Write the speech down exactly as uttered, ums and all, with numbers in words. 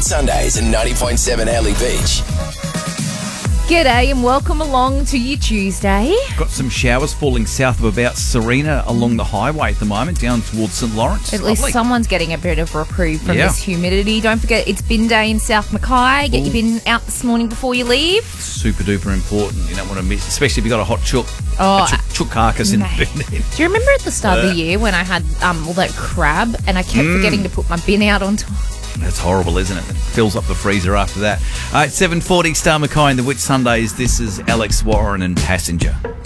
Sundays at ninety point seven Early Beach. G'day and welcome along to your Tuesday. Got some showers falling south of about Serena along the highway at the moment, down towards St Lawrence. At least Lovely. someone's getting a bit of reprieve from Yeah. this humidity. Don't forget, it's bin day in South Mackay. Get Ooh. your bin out this morning before you leave. Super duper important. You don't want to miss, especially if you've got a hot chook, Oh, a chook, chook carcass in the mate. bin. Do you remember at the start of the year when I had um, all that crab and I kept Mm. forgetting to put my bin out on time? That's horrible, isn't it? It fills up the freezer after that. All right, seven forty Star Mackay and the Whit Sundays. This is Alex Warren and Passenger.